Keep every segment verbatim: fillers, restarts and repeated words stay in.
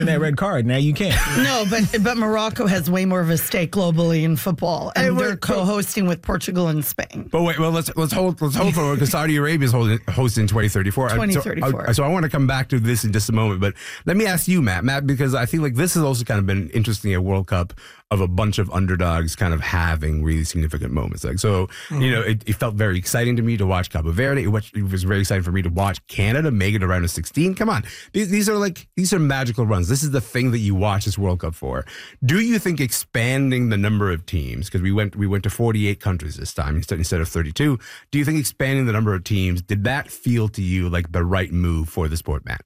that red card. Now you can't. No, but but Morocco has way more of a stake globally in football, and Hey, they're wait, co-hosting with Portugal and Spain. But wait, well, let's let's hold let's hold for because Saudi Arabia is holding hosting twenty thirty-four. twenty So, thirty-four. uh, so I want to come back to this in just a moment, but let me ask you, Matt, Matt, because I feel like this has also kind of been interesting at World Cup of a bunch of underdogs kind of having really significant moments. Like so, mm-hmm. you know, it, it felt very exciting to me to watch Cabo Verde. It was, it was very exciting for me to watch Canada make it around to sixteen. Come on, these, these are like these are magical runs. This is the thing that you watch this World Cup for. Do you think expanding the number of teams, because we went we went to forty-eight countries this time instead instead of thirty-two? Do you think expanding the number of teams, did that feel to you like the right move for the sport, Matt?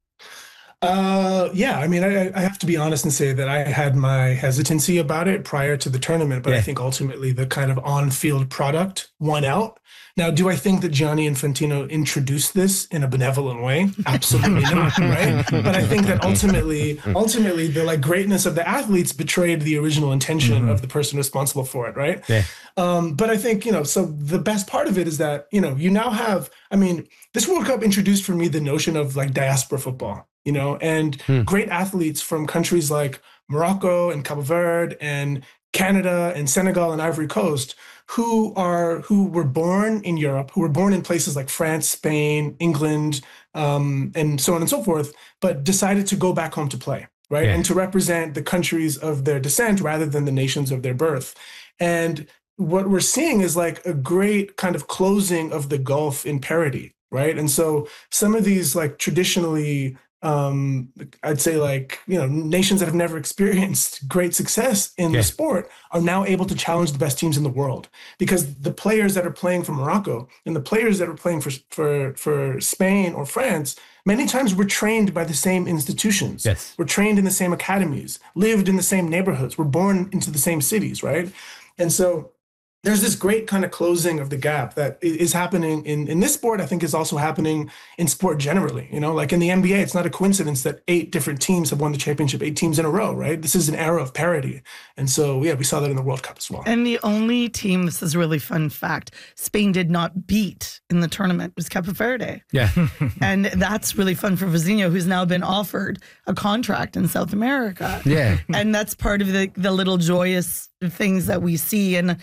Uh, yeah, I mean, I, I have to be honest and say that I had my hesitancy about it prior to the tournament, but yeah. I think ultimately the kind of on-field product won out. Now, do I think that Gianni Infantino introduced this in a benevolent way? Absolutely not, right? But I think that ultimately, ultimately, the like greatness of the athletes betrayed the original intention mm-hmm. of the person responsible for it, right? Yeah. Um, but I think, you know, so the best part of it is that, you know, you now have, I mean, this World Cup introduced for me the notion of like diaspora football. You know, and hmm. great athletes from countries like Morocco and Cabo Verde and Canada and Senegal and Ivory Coast who are who were born in Europe, who were born in places like France, Spain, England, um, and so on and so forth, but decided to go back home to play, right? Yeah. And to represent the countries of their descent rather than the nations of their birth. And what we're seeing is like a great kind of closing of the gulf in parity, right? And so some of these like traditionally Um, I'd say like, you know, nations that have never experienced great success in yeah. the sport are now able to challenge the best teams in the world because the players that are playing for Morocco and the players that are playing for for for Spain or France, many times were trained by the same institutions. Yes. Were trained in the same academies, lived in the same neighborhoods, were born into the same cities, right? And so there's this great kind of closing of the gap that is happening in, in this sport, I think is also happening in sport generally. You know, like in the N B A, it's not a coincidence that eight different teams have won the championship, eight teams in a row, right? This is an era of parity. And so, yeah, we saw that in the World Cup as well. And the only team, this is a really fun fact, Spain did not beat in the tournament was Cabo Verde. Yeah. And that's really fun for Vizinho, who's now been offered a contract in South America. Yeah. And that's part of the, the little joyous things that we see. And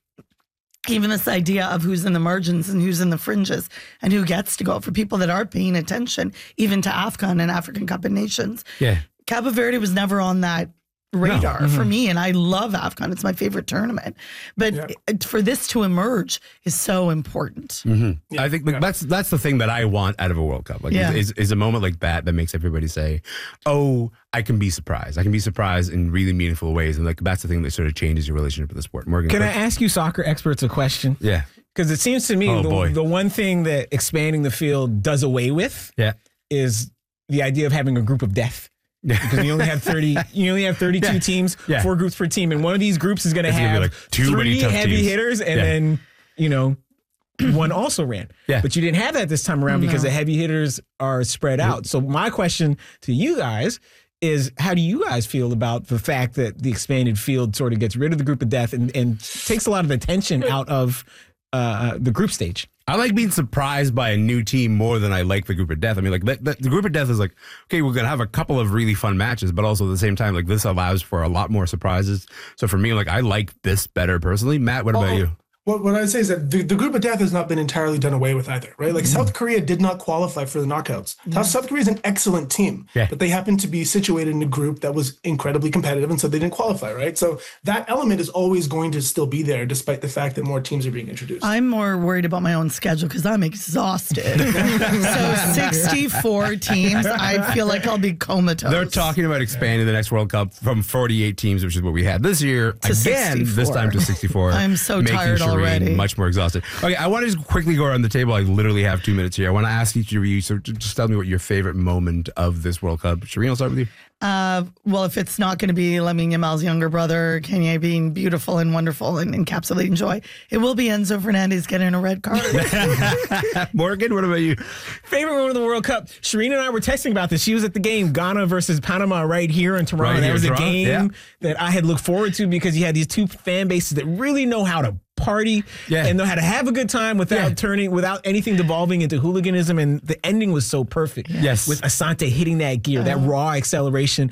even this idea of who's in the margins and who's in the fringes and who gets to go for people that are paying attention, even to AFCON and African Cup of Nations. Yeah. Cabo Verde was never on that radar no. mm-hmm. for me, and I love AFCON. It's my favorite tournament. But yeah. it, for this to emerge is so important. Mm-hmm. Yeah. I think like, yeah. that's that's the thing that I want out of a World Cup. Like, yeah. is, is a moment like that that makes everybody say, "Oh, I can be surprised. I can be surprised in really meaningful ways." And like that's the thing that sort of changes your relationship with the sport. Morgan, can quick. I ask you, soccer experts, a question? Yeah, because it seems to me oh, the, the one thing that expanding the field does away with, yeah. is the idea of having a group of death. Because you only have thirty, you only have thirty-two yeah. teams, yeah. four groups per team, and one of these groups is going to have like too three many tough heavy teams. hitters, and yeah. then you know one also ran. Yeah. But you didn't have that this time around no. because the heavy hitters are spread out. So my question to you guys is, how do you guys feel about the fact that the expanded field sort of gets rid of the group of death and, and takes a lot of the tension out of uh, the group stage? I like being surprised by a new team more than I like the group of death. I mean, like the, the, the group of death is like, okay, we're gonna have a couple of really fun matches, but also at the same time, like this allows for a lot more surprises. So for me, like I like this better personally. Matt, what about oh. you? What, what I'd say is that the, the group of death has not been entirely done away with either, right? Like mm-hmm. South Korea did not qualify for the knockouts. Mm-hmm. South Korea is an excellent team, yeah. but they happened to be situated in a group that was incredibly competitive, and so they didn't qualify, right? So that element is always going to still be there, despite the fact that more teams are being introduced. I'm more worried about my own schedule because I'm exhausted. So sixty-four teams, I feel like I'll be comatose. They're talking about expanding the next World Cup from forty-eight teams, which is what we had this year, to again, sixty-four. This time to sixty-four. I'm so making tired Shireen already. Much more exhausted. Okay, I want to just quickly go around the table. I literally have two minutes here. I want to ask each of you, so just tell me what your favorite moment of this World Cup. Shireen, I'll start with you. Uh, well, if it's not going to be Lamine Yamal's younger brother, Kenya being beautiful and wonderful and encapsulating joy, it will be Enzo Fernandez getting a red card. Morgan, what about you? Favorite moment of the World Cup? Shireen and I were texting about this. She was at the game, Ghana versus Panama, right here in Toronto. Right that here was in a Toronto, game yeah. that I had looked forward to because you had these two fan bases that really know how to party yeah. and know how to have a good time without yeah. turning, without anything devolving into hooliganism. And the ending was so perfect. Yes. With Asante hitting that gear, that Oh. raw acceleration.